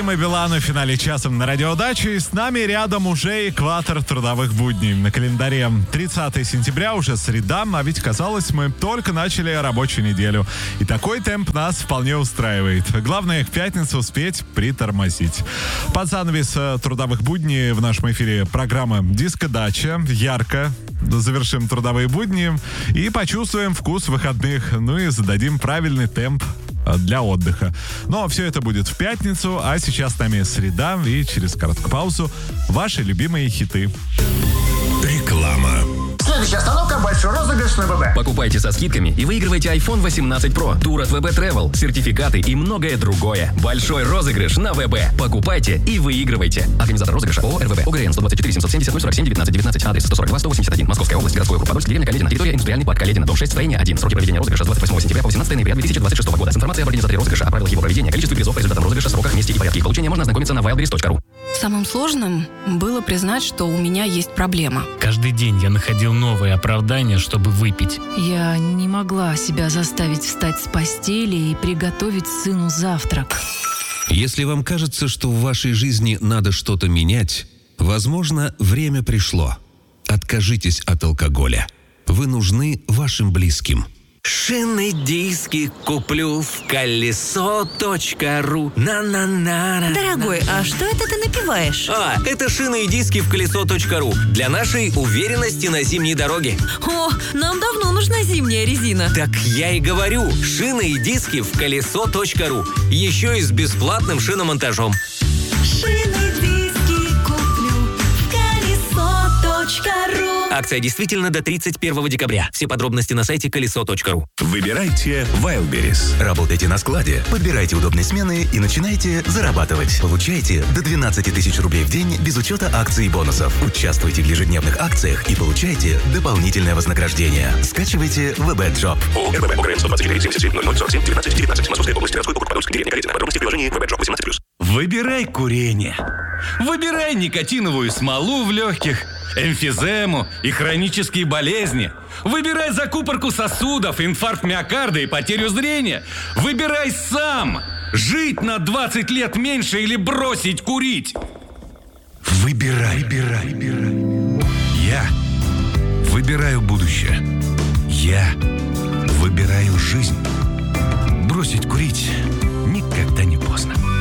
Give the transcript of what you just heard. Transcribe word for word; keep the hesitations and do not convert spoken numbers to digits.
Дим и Билан в финале часом на радиодаче. И с нами рядом уже экватор трудовых будней. На календаре тридцатое сентября, уже среда, а ведь, казалось, мы только начали рабочую неделю. И такой темп нас вполне устраивает. Главное, в пятницу успеть притормозить. Под занавес трудовых будней в нашем эфире программа «Диско-дача». Ярко завершим трудовые будни и почувствуем вкус выходных. Ну и зададим правильный темп для отдыха. Но все это будет в пятницу, а сейчас с нами среда, и через короткую паузу ваши любимые хиты. Реклама. Следующая остановка – большой розыгрыш на ВБ. Покупайте со скидками и выигрывайте айфон восемнадцать про, тур от ВБ Travel, сертификаты и многое другое. Большой розыгрыш на ВБ. Покупайте и выигрывайте. Организатор розыгрыша ООО РВБ. ОГРН сто двадцать четыре семьсот семьдесят ноль сорок семь девятнадцать девятнадцать. Адрес сто сорок два сто восемьдесят один. Московская область. Городской округ Подольск. Деревня Каледина. Территория индустриальный парк Каледина. Дом шесть. Строение один. Сроки проведения розыгрыша с двадцать восьмого сентября по восемнадцатое ноября две тысячи двадцать шестого года. С информацией об организаторе розыгрыша, о правилах его проведения, количестве призов, по результатам розыгрыша, сроках, месте и порядке их получения можно ознакомиться на wildberries точка ру. Самым сложным было признать, что у меня есть проблема. Каждый день я находил новые оправдания, чтобы выпить. Я не могла себя заставить встать с постели и приготовить сыну завтрак. Если вам кажется, что в вашей жизни надо что-то менять, возможно, время пришло. Откажитесь от алкоголя. Вы нужны вашим близким. Шины диски куплю в колесо точка ру. На-на-на. Дорогой, а что это ты напиваешь? А, это шины и диски в колесо точка ру. Для нашей уверенности на зимней дороге. О, нам давно нужна зимняя резина. Так я и говорю. Шины и диски в колесо точка ру. Еще и с бесплатным шиномонтажом. Шины диски куплю в колесо точка ру. Акция действительно до тридцать первого декабря. Все подробности на сайте колесо точка ру. Выбирайте Wildberries. Работайте на складе, подбирайте удобные смены и начинайте зарабатывать. Получайте до двенадцать тысяч рублей в день без учета акций и бонусов. Участвуйте в ежедневных акциях и получайте дополнительное вознаграждение. Скачивайте ВБ-джоб. ООО РВБ. ОГРН сто двадцать четыре семьдесят семь ноль ноль сорок семь девятнадцать девятнадцать. Московская область. Городской округ Подольск. Деревня Каледина. Подробности в приложении ВБ-джоб восемнадцать плюс. Выбирай курение. Выбирай никотиновую смолу в легких, эмфизему и хронические болезни. Выбирай закупорку сосудов, инфаркт миокарда и потерю зрения. Выбирай сам. Жить на двадцать лет меньше или бросить курить. Выбирай, выбирай, выбирай. Я выбираю будущее. Я выбираю жизнь. Бросить курить никогда не поздно.